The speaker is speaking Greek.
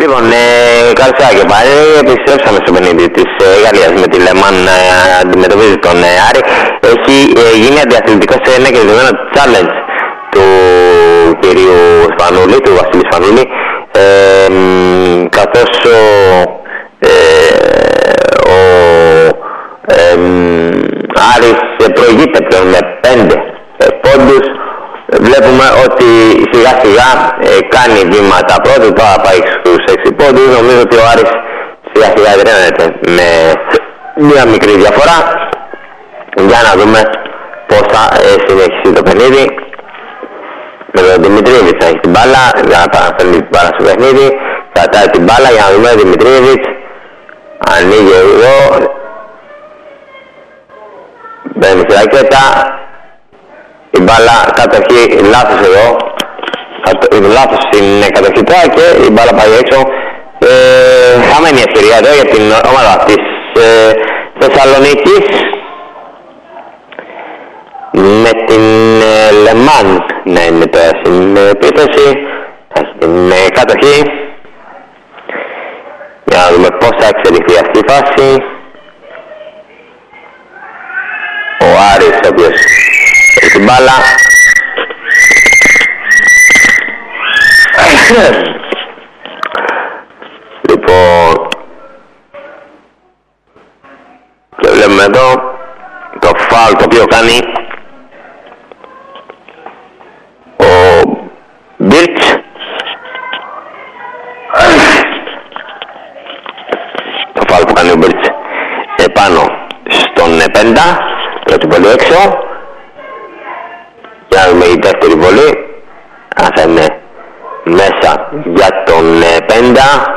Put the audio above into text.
Λοιπόν, καλησπέρα και πάλι. Επιστρέψαμε στο παιχνίδι της Γαλλίας με τη Λεμάν να αντιμετωπίζει τον Άρη. Έχει γίνει αντιαθλητικό σε ένα κερδισμένο challenge του κυρίου Σπανούλη, του Βασίλη Σπανούλη, καθώς ο Άρης προηγείται πλέον με 5 πόντους. Βλέπουμε ότι σιγά σιγά κάνει βήματα πρώτη, τώρα πάει στους 6 πόντους. Νομίζω ότι ο Άρης σιγά σιγά εδραίνεται με μια μικρή διαφορά. Για να δούμε πώς θα συνεχίσει το παιχνίδι. Με τον Δημητρίεβιτς να έχει την μπάλα, για να παραφέρνει την μπάλα στο παιχνίδι. Κρατάει την μπάλα για να δούμε τον Δημητρίεβιτς. Ανοίγει εδώ. Μπαίνει στη ρακέτα. Η μπάλα κατοχή, λάθος εδώ, λάθος στην κατοχή τώρα και η μπάλα πάει έξω. Χαμένη ευκαιρία εδώ για την ομάδα της Θεσσαλονίκης με την Λεμάν να είναι τώρα στην επίθεση, στην κατοχή, για να δούμε πώς θα εξελιχθεί αυτή η φάση. Ο Άρης ο οποίος έχει την μπάλα. Λοιπόν, και βλέπουμε εδώ το φάουλ το οποίο κάνει ο Μπίρτς. Το φάουλ που κάνει ο Μπίρτς επάνω στον Πέντα, πρώτη πολύ έξω. Για να δούμε η δεύτερη βολή. Θα είναι μέσα για τον Πέντα.